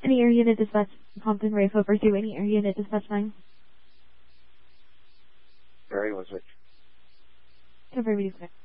Any air unit dispatch, Compton Ray over 2, any air unit dispatch 9. Barry was it? Confirm,